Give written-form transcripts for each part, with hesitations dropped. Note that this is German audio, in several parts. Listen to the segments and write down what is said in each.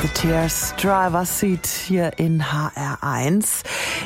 The Tears, Driver's Seat hier in HR1.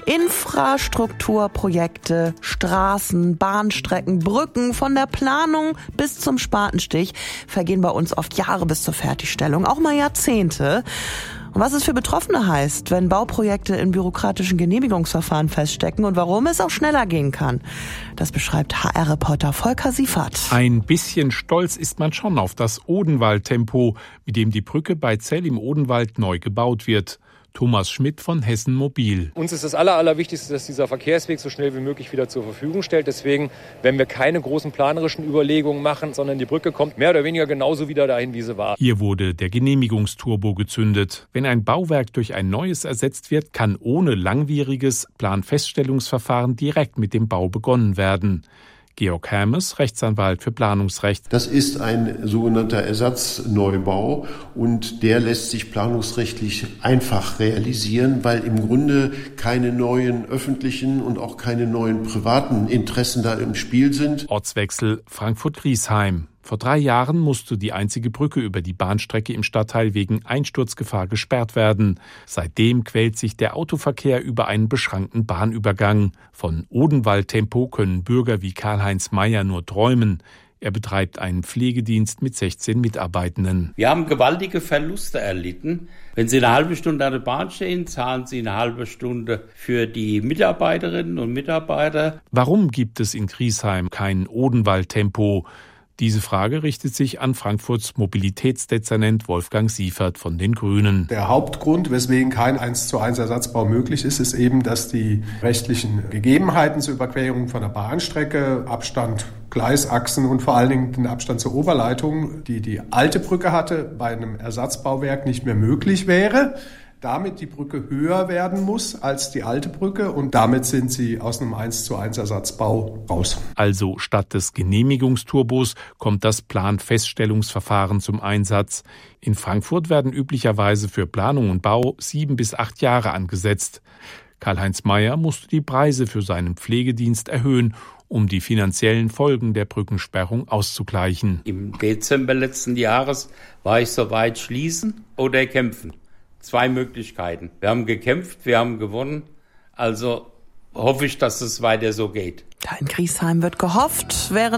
Infrastrukturprojekte, Straßen, Bahnstrecken, Brücken, von der Planung bis zum Spatenstich vergehen bei uns oft Jahre bis zur Fertigstellung, auch mal Jahrzehnte. Und was es für Betroffene heißt, wenn Bauprojekte in bürokratischen Genehmigungsverfahren feststecken und warum es auch schneller gehen kann, das beschreibt HR-Reporter Volker Siefert. Ein bisschen stolz ist man schon auf das Odenwald-Tempo, mit dem die Brücke bei Zell im Odenwald neu gebaut wird. Thomas Schmidt von Hessen Mobil. Uns ist das Allerwichtigste, dass dieser Verkehrsweg so schnell wie möglich wieder zur Verfügung stellt. Deswegen, wenn wir keine großen planerischen Überlegungen machen, sondern die Brücke kommt mehr oder weniger genauso wieder dahin, wie sie war. Hier wurde der Genehmigungsturbo gezündet. Wenn ein Bauwerk durch ein neues ersetzt wird, kann ohne langwieriges Planfeststellungsverfahren direkt mit dem Bau begonnen werden. Georg Hermes, Rechtsanwalt für Planungsrecht. Das ist ein sogenannter Ersatzneubau und der lässt sich planungsrechtlich einfach realisieren, weil im Grunde keine neuen öffentlichen und auch keine neuen privaten Interessen da im Spiel sind. Ortswechsel Frankfurt-Griesheim. Vor 3 Jahren musste die einzige Brücke über die Bahnstrecke im Stadtteil wegen Einsturzgefahr gesperrt werden. Seitdem quält sich der Autoverkehr über einen beschränkten Bahnübergang. Von Odenwald-Tempo können Bürger wie Karl-Heinz Meyer nur träumen. Er betreibt einen Pflegedienst mit 16 Mitarbeitenden. Wir haben gewaltige Verluste erlitten. Wenn Sie eine halbe Stunde an der Bahn stehen, zahlen Sie eine halbe Stunde für die Mitarbeiterinnen und Mitarbeiter. Warum gibt es in Griesheim kein Odenwald-Tempo? Diese Frage richtet sich an Frankfurts Mobilitätsdezernent Wolfgang Siefert von den Grünen. Der Hauptgrund, weswegen kein 1:1 Ersatzbau möglich ist, ist eben, dass die rechtlichen Gegebenheiten zur Überquerung von der Bahnstrecke, Abstand, Gleisachsen und vor allen Dingen den Abstand zur Oberleitung, die die alte Brücke hatte, bei einem Ersatzbauwerk nicht mehr möglich wäre. Damit die Brücke höher werden muss als die alte Brücke und damit sind sie aus einem 1:1 Ersatzbau raus. Also statt des Genehmigungsturbos kommt das Planfeststellungsverfahren zum Einsatz. In Frankfurt werden üblicherweise für Planung und Bau 7 bis 8 Jahre angesetzt. Karl-Heinz Meyer musste die Preise für seinen Pflegedienst erhöhen, um die finanziellen Folgen der Brückensperrung auszugleichen. Im Dezember letzten Jahres war ich soweit, schließen oder kämpfen. 2 Möglichkeiten. Wir haben gekämpft, wir haben gewonnen. Also hoffe ich, dass es weiter so geht. Da in Griesheim wird gehofft, während